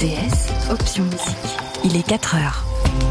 RTS, option musique. Il est 4h.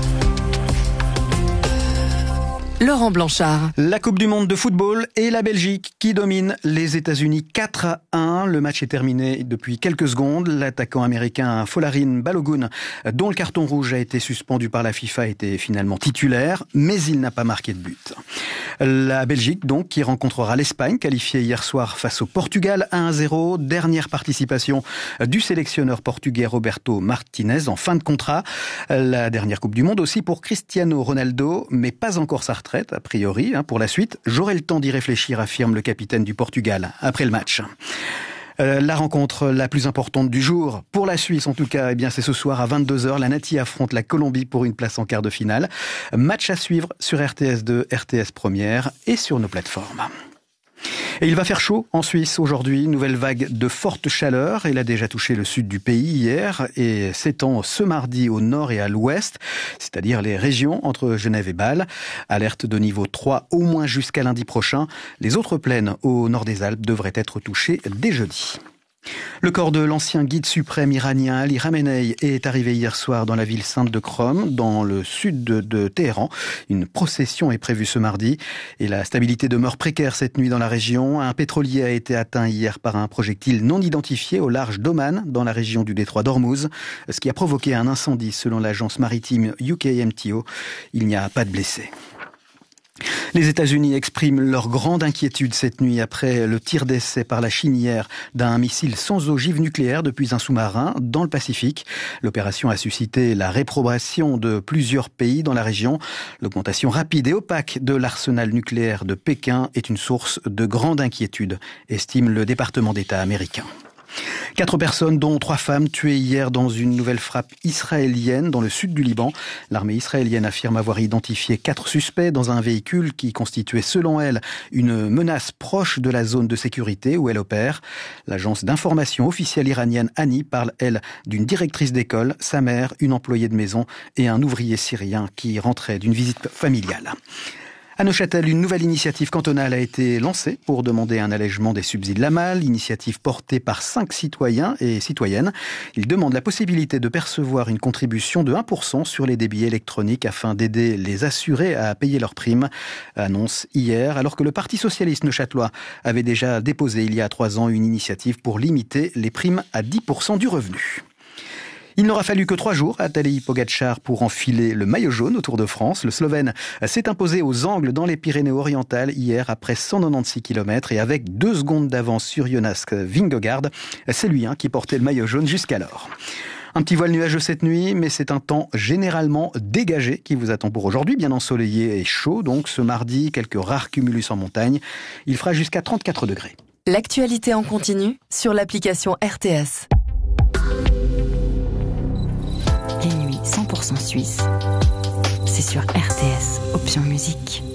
Laurent Blanchard. La Coupe du Monde de football et la Belgique qui domine les États-Unis 4-1. Le match est terminé depuis quelques secondes. L'attaquant américain Folarin Balogun, dont le carton rouge a été suspendu par la FIFA, était finalement titulaire, mais il n'a pas marqué de but. La Belgique, donc, qui rencontrera l'Espagne, qualifiée hier soir face au Portugal 1-0. Dernière participation du sélectionneur portugais Roberto Martinez en fin de contrat. La dernière Coupe du Monde aussi pour Cristiano Ronaldo, mais pas encore sa retraite, a priori, pour la suite. J'aurai le temps d'y réfléchir, affirme le capitaine du Portugal après le match. La rencontre la plus importante du jour, pour la Suisse en tout cas, c'est ce soir à 22h. La Nati affronte la Colombie pour une place en quart de finale. Match à suivre sur RTS2, RTS Première et sur nos plateformes. Et il va faire chaud en Suisse aujourd'hui. Nouvelle vague de forte chaleur. Elle a déjà touché le sud du pays hier et s'étend ce mardi au nord et à l'ouest, c'est-à-dire les régions entre Genève et Bâle. Alerte de niveau 3 au moins jusqu'à lundi prochain. Les autres plaines au nord des Alpes devraient être touchées dès jeudi. Le corps de l'ancien guide suprême iranien Ali Khamenei est arrivé hier soir dans la ville sainte de Qom, dans le sud de Téhéran. Une procession est prévue ce mardi et la stabilité demeure précaire cette nuit dans la région. Un pétrolier a été atteint hier par un projectile non identifié au large d'Oman, dans la région du détroit d'Ormuz, ce qui a provoqué un incendie selon l'agence maritime UKMTO. Il n'y a pas de blessés. Les États-Unis expriment leur grande inquiétude cette nuit après le tir d'essai par la Chine hier d'un missile sans ogive nucléaire depuis un sous-marin dans le Pacifique. L'opération a suscité la réprobation de plusieurs pays dans la région. L'augmentation rapide et opaque de l'arsenal nucléaire de Pékin est une source de grande inquiétude, estime le département d'État américain. 4 personnes, dont 3 femmes, tuées hier dans une nouvelle frappe israélienne dans le sud du Liban. L'armée israélienne affirme avoir identifié 4 suspects dans un véhicule qui constituait, selon elle, une menace proche de la zone de sécurité où elle opère. L'agence d'information officielle iranienne ANI parle, elle, d'une directrice d'école, sa mère, une employée de maison et un ouvrier syrien qui rentrait d'une visite familiale. À Neuchâtel, une nouvelle initiative cantonale a été lancée pour demander un allègement des subsides LAMAL, initiative portée par 5 citoyens et citoyennes. Ils demandent la possibilité de percevoir une contribution de 1% sur les débits électroniques afin d'aider les assurés à payer leurs primes. Annonce hier, alors que le Parti socialiste neuchâtelois avait déjà déposé il y a 3 ans une initiative pour limiter les primes à 10% du revenu. Il n'aura fallu que 3 jours à Tadej Pogačar pour enfiler le maillot jaune au Tour de France. Le Slovène s'est imposé aux angles dans les Pyrénées-Orientales hier après 196 km et avec 2 secondes d'avance sur Jonas Vingegaard. C'est lui qui portait le maillot jaune jusqu'alors. Un petit voile nuageux cette nuit, mais c'est un temps généralement dégagé qui vous attend pour aujourd'hui, bien ensoleillé et chaud. Donc ce mardi, quelques rares cumulus en montagne. Il fera jusqu'à 34 degrés. L'actualité en continu sur l'application RTS. Les nuits 100% suisses, c'est sur RTS, option musique.